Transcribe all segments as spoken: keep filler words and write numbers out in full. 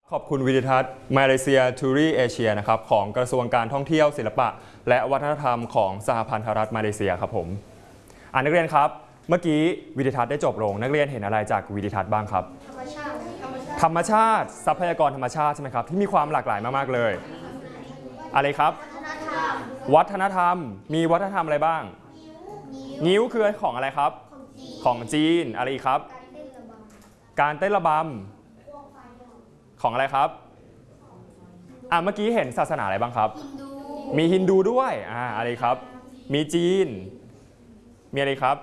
ขอบคุณวิดิทัศน์มาเลเซียทูรี่เอเชียนะครับของกระทรวงการท่องเที่ยวศิลปะและวัฒนธรรมของสหพันธรัฐมาเลเซียครับผมอ่านักเรียนครับเมื่อกี้วิดิทัศน์ได้จบลงนักเรียนเห็นอะไรจากวิดิทัศน์บ้างครับธรรมชาติธรรมชาติทรัพยากรธรรมชาติใช่ไหมครับที่มีความหลากหลายมากๆเลยอะไรครับวัฒนธรรมมีวัฒนธรรมอะไรบ้างงิ้วคือของอะไรครับของจีนอะไรครับการเต้นระบำของอะไรครับอ่ะเมื่อกี้เห็นศาสนาอะไรบ้างครับมีฮินดูด้วยอ่าอะไรครับมีจีนมีอะไรครับ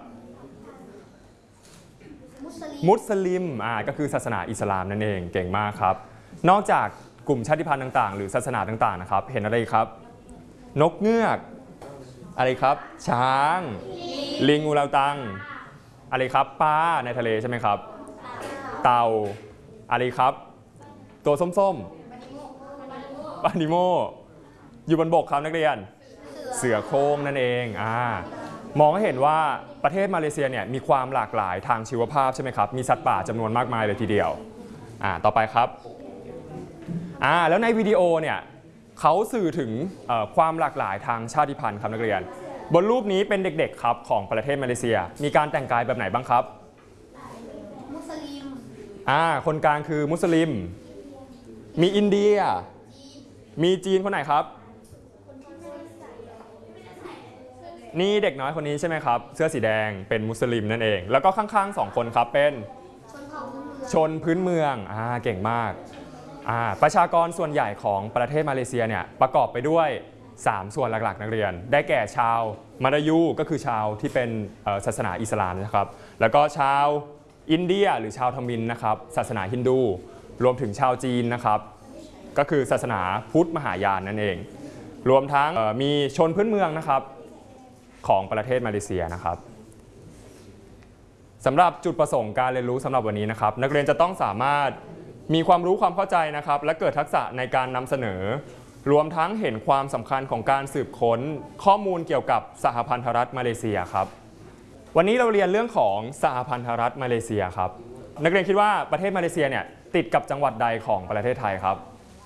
มุสลิมอ่าก็คือศาสนาอิสลามนั่นเองเก่งมากครับนอกจากกลุ่มชาติพันธุ์ต่างๆหรือศาสนาต่างๆนะครับเห็นอะไรครับนกเงือกอะไรครับช้างลิงอูรังตังอะไรครับปลาในทะเลใช่ไหมครับเต่าอะไรครับตัวส้มๆปานิโมอยู่บนบกครับนักเรียนเสือโคร่งนั่นเองอ่ามองให้เห็นว่าประเทศมาเลเซียเนี่ยมีความหลากหลายทางชีวภาพใช่ไหมครับมีสัตว์ป่าจำนวนมากมายเลยทีเดียวอ่าต่อไปครับอ่าแล้วในวิดีโอเนี่ยเขาสื่อถึงความหลากหลายทางชาติพันธุ์ครับนักเรียนบนรูปนี้เป็นเด็กๆครับของประเทศมาเลเซียมีการแต่งกายแบบไหนบ้างครับมุสลิมอ่าคนกลางคือมุสลิมมีอินเดียมีจีนคนไหนครับนี่เด็กน้อยคนนี้ใช่ไหมครับเสื้อสีแดงเป็นมุสลิมนั่นเองแล้วก็ข้างๆสองคนครับเป็นชนพื้นเมืองอ่าเก่งมากอ่าประชากรส่วนใหญ่ของประเทศมาเลเซียเนี่ยประกอบไปด้วยสามส่วนหลักๆนักเรียนได้แก่ชาวมาลายูก็คือชาวที่เป็นศาสนาอิสลามนะครับแล้วก็ชาวอินเดียหรือชาวทมิฬนะครับศาสนาฮินดูรวมถึงชาวจีนนะครับก็คือศาสนาพุทธมหายานนั่นเองรวมทั้งมีชนพื้นเมืองนะครับของประเทศมาเลเซียนะครับสำหรับจุดประสงค์การเรียนรู้สำหรับวันนี้นะครับนักเรียนจะต้องสามารถมีความรู้ความเข้าใจนะครับและเกิดทักษะในการนำเสนอรวมทั้งเห็นความสำคัญของการสืบค้นข้อมูลเกี่ยวกับสหพันธรัฐมาเลเซียครับวันนี้เราเรียนเรื่องของสหพันธรัฐมาเลเซียครับนักเรียนคิดว่าประเทศมาเลเซียเนี่ยติดกับจังหวัดใดของประเทศไทยครับ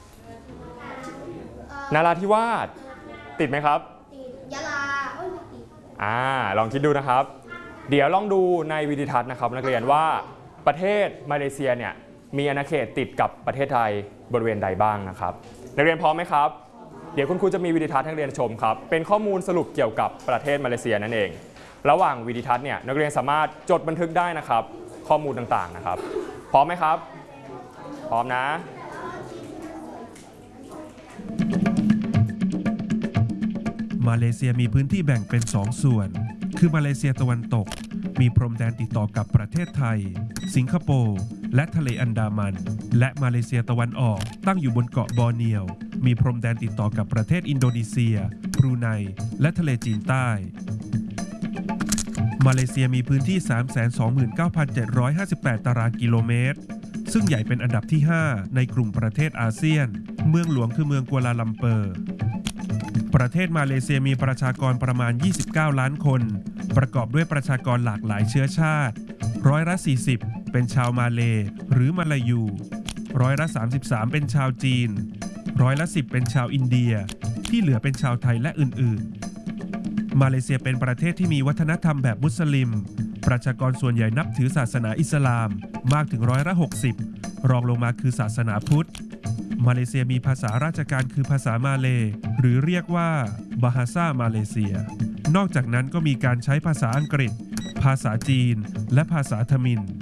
นราธิวาสติดไหมครับติดยะลาอ่าลองคิดดูนะครับเดี๋ยวลองดูในวิดีทัศน์นะครับนักเรียนว่าประเทศมาเลเซียเนี่ยมีอาณาเขตติดกับประเทศไทยบริเวณใดบ้างนะครับนักเรียนพร้อมไหมครับเดี๋ยวคุณครูจะมีวิดีทัศน์ให้นักเรียนชมครับเป็นข้อมูลสรุปเกี่ยวกับประเทศมาเลเซียนั่นเองระหว่างวิดีทัศน์เนี่ยนักเรียนสามารถจดบันทึกได้นะครับข้อมูลต่างๆนะครับพร้อมไหมครับพร้อมนะมาเลเซียมีพื้นที่แบ่งเป็นสองส่วนคือมาเลเซียตะวันตกมีพรมแดนติดต่อกับประเทศไทยสิงคโปร์และทะเลอันดามันและมาเลเซียตะวันออกตั้งอยู่บนเกาะบอร์เนียวมีพรมแดนติดต่อกับประเทศอินโดนีเซียบรูไนและทะเลจีนใต้มาเลเซียมีพื้นที่ สามแสนสองหมื่นเก้าพันเจ็ดร้อยห้าสิบแปด ตารางกิโลเมตรซึ่งใหญ่เป็นอันดับที่ห้าในกลุ่มประเทศอาเซียนเมืองหลวงคือเมืองกัวลาลัมเปอร์ประเทศมาเลเซียมีประชากรประมาณยี่สิบเก้าล้านคนประกอบด้วยประชากรหลากหลายเชื้อชาติร้อยละสี่สิบเป็นชาวมาเลหรือมาลายูร้อยละสามสิบสามเป็นชาวจีนร้อยละสิบเป็นชาวอินเดียที่เหลือเป็นชาวไทยและอื่นๆมาเลเซียเป็นประเทศที่มีวัฒนธรรมแบบมุสลิมประชากรส่วนใหญ่นับถือศาสนาอิสลามมากถึงร้อยละหกสิบรองลงมาคือศาสนาพุทธมาเลเซียมีภาษาราชการคือภาษามาเลหรือเรียกว่าบาฮาซามาเลเซียนอกจากนั้นก็มีการใช้ภาษาอังกฤษภาษาจีนและภาษาทมิฬ